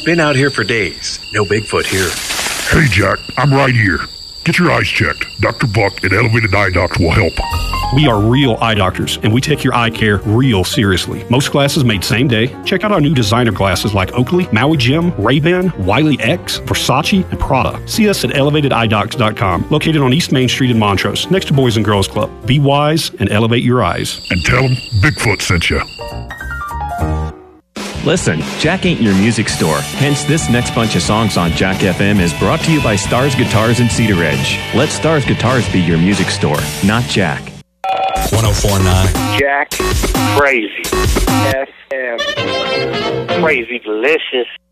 Been out here for days. No Bigfoot here. Hey, Jack, I'm right here. Get your eyes checked. Dr. Buck at Elevated Eye Docs will help. We are real eye doctors, and we take your eye care real seriously. Most glasses made same day. Check out our new designer glasses like Oakley, Maui Jim, Ray-Ban, Wiley X, Versace, and Prada. See us at ElevatedEyeDocs.com, located on East Main Street in Montrose, next to Boys and Girls Club. Be wise and elevate your eyes. And tell them Bigfoot sent you. Listen, Jack ain't your music store. Hence, this next bunch of songs on Jack FM is brought to you by Stars Guitars in Cedar Ridge. Let Stars Guitars be your music store, not Jack. 104.9 Jack, crazy. FM. Crazy delicious.